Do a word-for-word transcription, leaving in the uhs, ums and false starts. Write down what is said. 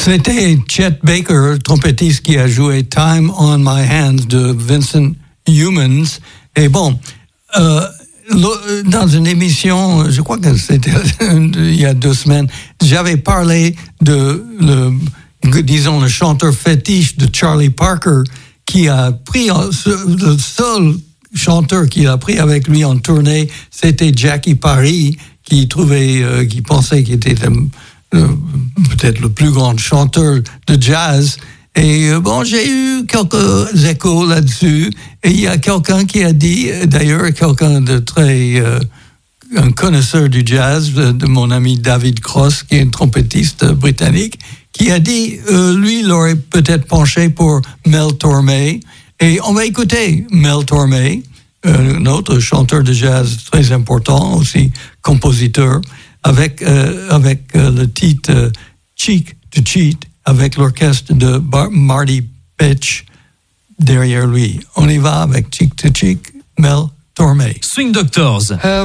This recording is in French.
C'était Chet Baker, trompettiste qui a joué Time on My Hands de Vincent Youmans. Et bon, euh, dans une émission, je crois que c'était il y a deux semaines, j'avais parlé de le, disons, le chanteur fétiche de Charlie Parker qui a pris le seul chanteur qu'il a pris avec lui en tournée, c'était Jackie Paris, qui trouvait, euh, qui pensait qu'il était euh, euh, peut-être le plus grand chanteur de jazz. Et euh, bon, j'ai eu quelques échos là-dessus. Et il y a quelqu'un qui a dit, d'ailleurs, quelqu'un de très euh, un connaisseur du jazz, de, de mon ami David Cross, qui est un trompettiste britannique, qui a dit, euh, lui, il aurait peut-être penché pour Mel Torme. Et on va écouter Mel Torme, euh, un autre chanteur de jazz très important, aussi compositeur, avec, euh, avec euh, le titre euh, Cheek to Cheat, avec l'orchestre de Bar- Marty Pitch derrière lui. On y va avec Cheek to Cheek, Mel Torme. Swing Doctors.